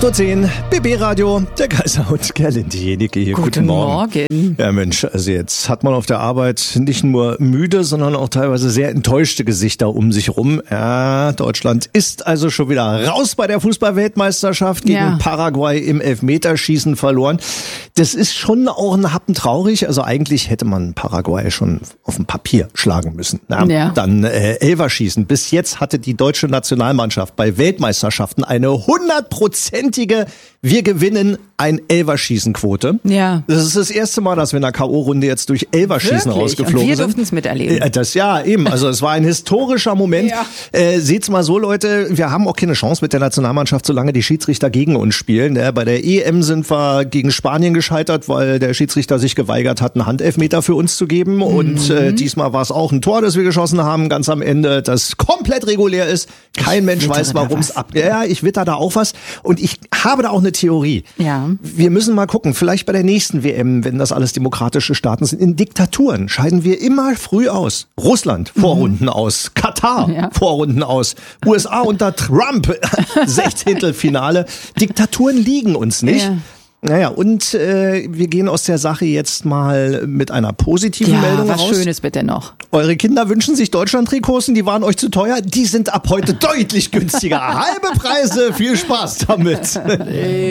8:10 Uhr, BB Radio, der Kaiser und Gerlinde Jenike hier. Guten Morgen. Ja Mensch, also jetzt hat man auf der Arbeit nicht nur müde, sondern auch teilweise sehr enttäuschte Gesichter um sich rum. Ja, Deutschland ist also schon wieder raus bei der Fußball-Weltmeisterschaft, gegen Paraguay im Elfmeterschießen verloren. Das ist schon auch ein Happen traurig. Also eigentlich hätte man Paraguay schon auf dem Papier schlagen müssen. Dann Elferschießen. Bis jetzt hatte die deutsche Nationalmannschaft bei Weltmeisterschaften eine 100-prozentige Wir gewinnen ein Elferschießen-Quote. Ja. Das ist das erste Mal, dass wir in der K.O.-Runde jetzt durch Elferschießen rausgeflogen sind. Und wir durften es miterleben. Also es war ein historischer Moment. Ja. Seht's mal so, Leute, wir haben auch keine Chance mit der Nationalmannschaft, solange die Schiedsrichter gegen uns spielen. Bei der EM sind wir gegen Spanien gescheitert, weil der Schiedsrichter sich geweigert hat, einen Handelfmeter für uns zu geben. Und diesmal war es auch ein Tor, das wir geschossen haben, ganz am Ende, das komplett regulär ist. Kein Mensch weiß, warum es ab... Ja, ich witter da auch was. Und ich habe da auch eine Theorie. Ja. Wir müssen mal gucken, vielleicht bei der nächsten WM, wenn das alles demokratische Staaten sind, in Diktaturen scheiden wir immer früh aus. Russland, Vorrunden aus. Katar, Vorrunden aus. USA unter Trump, 16. Diktaturen liegen uns nicht. Ja. Naja, und wir gehen aus der Sache jetzt mal mit einer positiven Meldung raus. Ja, was Schönes bitte noch. Eure Kinder wünschen sich Deutschland-Trikots, die waren euch zu teuer. Die sind ab heute deutlich günstiger. Halbe Preise, viel Spaß damit.